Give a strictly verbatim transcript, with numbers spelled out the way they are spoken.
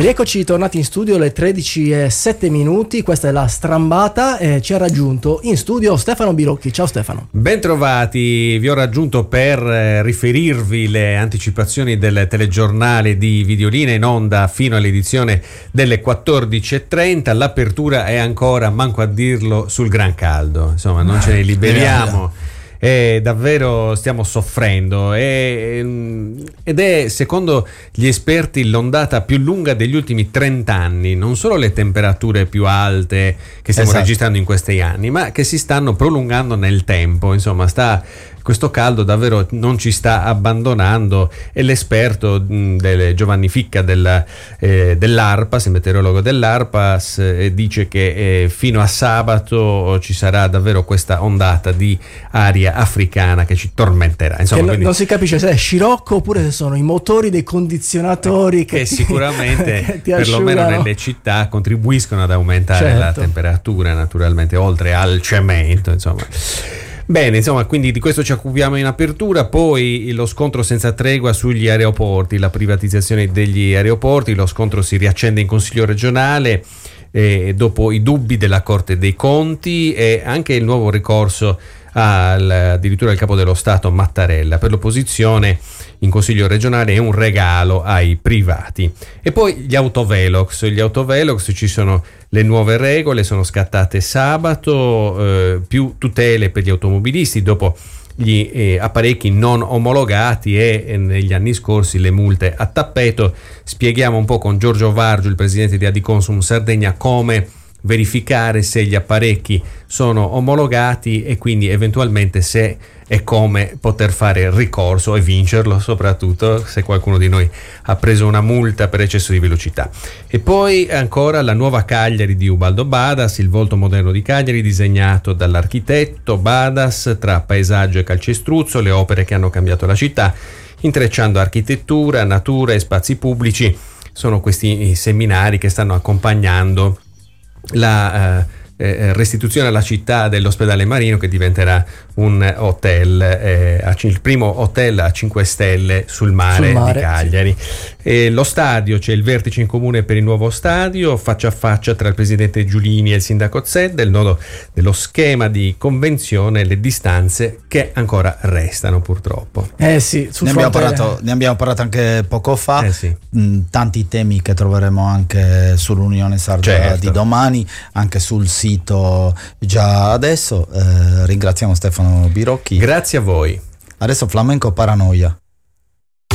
Rieccoci tornati in studio alle tredici e sette minuti, questa è la Strambata e ci ha raggiunto in studio Stefano Birocchi. Ciao Stefano. Bentrovati, vi ho raggiunto per riferirvi le anticipazioni del telegiornale di Videolina in onda fino all'edizione delle quattordici e trenta. L'apertura è ancora, manco a dirlo, sul gran caldo, insomma non ce ne liberiamo. E davvero stiamo soffrendo e, ed è, secondo gli esperti, l'ondata più lunga degli ultimi trenta anni. Non solo le temperature più alte che stiamo esatto. registrando in questi anni, ma che si stanno prolungando nel tempo. Insomma, sta questo caldo davvero non ci sta abbandonando, e l'esperto del Giovanni Ficca della, eh, dell'ARPAS, il meteorologo dell'ARPAS, eh, dice che eh, fino a sabato ci sarà davvero questa ondata di aria africana che ci tormenterà. Insomma, che quindi, non si capisce se è scirocco oppure se sono i motori dei condizionatori che, che ti, sicuramente che ti perlomeno asciugano. Nelle città contribuiscono ad aumentare certo. la temperatura, naturalmente, oltre al cemento, insomma. Bene, insomma, quindi di questo ci occupiamo in apertura. Poi lo scontro senza tregua sugli aeroporti, la privatizzazione degli aeroporti. Lo scontro si riaccende in Consiglio regionale eh, dopo i dubbi della Corte dei Conti e anche il nuovo ricorso al, addirittura al capo dello Stato Mattarella. Per l'opposizione in Consiglio regionale è un regalo ai privati. E poi gli autovelox. Gli autovelox, ci sono le nuove regole, sono scattate sabato, eh, più tutele per gli automobilisti dopo gli eh, apparecchi non omologati e, e negli anni scorsi le multe a tappeto. Spieghiamo un po' con Giorgio Vargio, il presidente di Adiconsum Sardegna, come verificare se gli apparecchi sono omologati e quindi eventualmente se e come poter fare ricorso e vincerlo, soprattutto se qualcuno di noi ha preso una multa per eccesso di velocità. E poi ancora la nuova Cagliari di Ubaldo Badas, il volto moderno di Cagliari disegnato dall'architetto Badas tra paesaggio e calcestruzzo, le opere che hanno cambiato la città, intrecciando architettura, natura e spazi pubblici. Sono questi i seminari che stanno accompagnando la eh, eh, restituzione alla città dell'ospedale marino, che diventerà un hotel, eh, il primo hotel a cinque stelle sul mare, sul mare di Cagliari. Sì. E lo stadio, c'è il vertice in comune per il nuovo stadio, faccia a faccia tra il presidente Giulini e il sindaco Zedda, il nodo dello schema di convenzione, le distanze che ancora restano purtroppo. Eh sì, sul ne, abbiamo fronte... parlato, ne abbiamo parlato anche poco fa, eh sì. mh, tanti temi che troveremo anche sull'Unione Sarda certo. di domani, anche sul sito già adesso. Eh, ringraziamo Stefano Birocchi. Grazie a voi. Adesso Flamenco Paranoia.